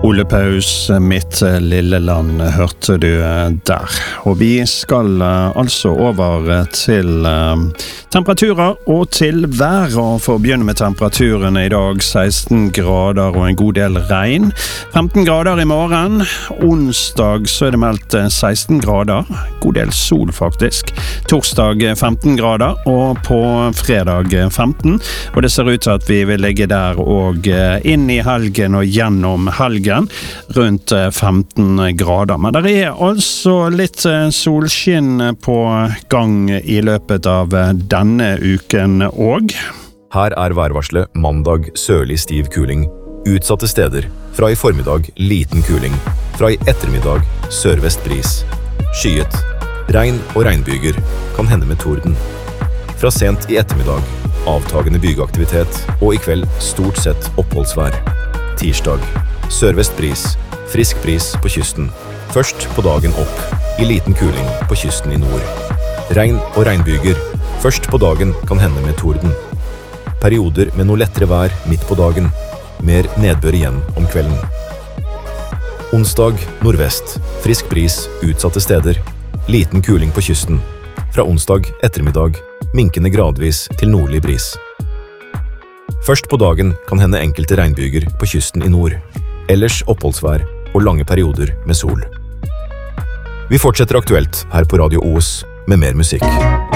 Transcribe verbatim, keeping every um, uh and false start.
Ole Paus, Mitt lille land, hørte du der. Og vi skal altså over til temperaturer og til vær. Og for å begynne med temperaturene i dag, seksten grader og en god del regn. femten grader i morgen. Onsdag så er det meldt seksten grader. God del sol faktisk. Torsdag femten grader og på fredag femten. Og det ser ut til at vi vil ligge der og inn i helgen og gjennom helgen. Rundt femten grader. Men det er altså litt solskinn på gang i løpet av denne uken også. Her er værvarslet mandag sørlig stiv kuling. Utsatte steder. Fra i formiddag liten kuling. Fra i ettermiddag sørvest bris. Skyet. Regn og regnbyger. Kan hende med torden. Fra sent i ettermiddag. Avtagende bygeaktivitet. Og i kveld stort sett oppholdsvær. Tirsdag. Sørvest bris, frisk bris på kysten. Først på dagen opp, i liten kuling på kysten i nord. Regn og regnbyger, først på dagen kan hende med torden. Perioder med noe lettere vær midt på dagen, mer nedbør igjen om kvelden. Onsdag nordvest, frisk bris, utsatte steder, liten kuling på kysten. Fra onsdag ettermiddag, minkende gradvis til nordlig bris. Først på dagen kan hende enkelte regnbyger på kysten i nord. Ellers oppholdsvær og lange perioder med sol. Vi fortsetter aktuelt her på Radio O S med mer musikk.